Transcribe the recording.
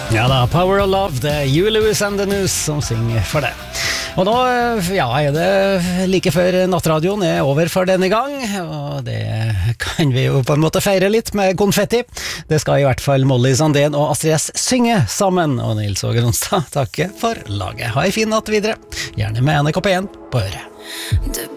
Ja da, Power of Love, det er Huey Lewis and the News som synger for det. Og nå, ja, er det like før nattradioen er over for denne gang, og det kan vi jo på en måte feire litt med konfetti. Det skal i hvert fall Molly Sandén og Astrid S synge sammen, og Nils Åge Ronstad takke for laget. Ha en fin natt videre, gjerne med NRK1 på øret.